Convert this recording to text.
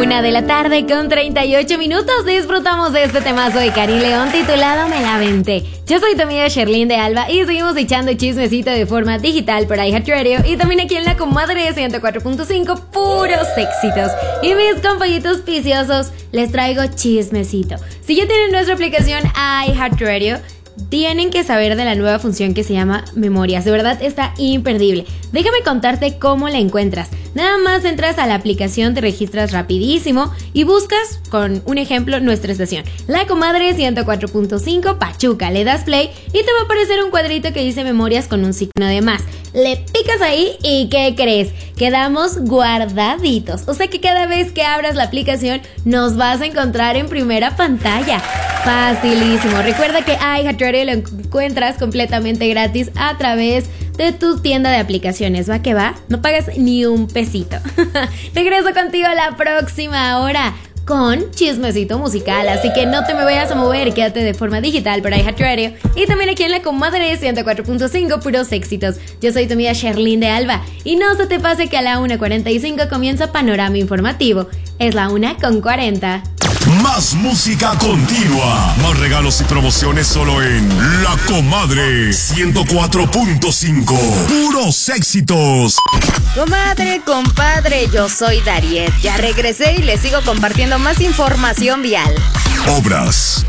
1:38 disfrutamos de este temazo de Karin León titulado Me la Venté. Yo soy tu amiga Sherlyn de Alba y seguimos echando chismecito de forma digital por iHeartRadio y también aquí en la comadre de 104.5, puros éxitos. Y mis compañitos piciosos, les traigo chismecito. Si ya tienen nuestra aplicación iHeartRadio, tienen que saber de la nueva función que se llama Memorias. De verdad está imperdible. Déjame contarte cómo la encuentras. Nada más entras a la aplicación, te registras rapidísimo y buscas, con un ejemplo, nuestra estación, La Comadre 104.5 Pachuca. Le das play y te va a aparecer un cuadrito que dice Memorias con un signo de más. Le picas ahí y ¿qué crees? Quedamos guardaditos. O sea que cada vez que abras la aplicación nos vas a encontrar en primera pantalla. Facilísimo. Recuerda que iHeartRadio lo encuentras completamente gratis a través de tu tienda de aplicaciones. ¿Va que va? No pagas ni un pesito. Regreso contigo la próxima hora con chismecito musical, así que no te me vayas a mover, quédate de forma digital por iHeartRadio y también aquí en la comadre 104.5 puros éxitos. Yo soy tu amiga Sherlyn de Alba y no se te pase que a la 1:45 comienza Panorama Informativo. Es la 1:40. Más música continua, más regalos y promociones solo en La Comadre 104.5. Puros éxitos. Comadre, compadre, yo soy Dariet. Ya regresé y les sigo compartiendo más información vial. Obras,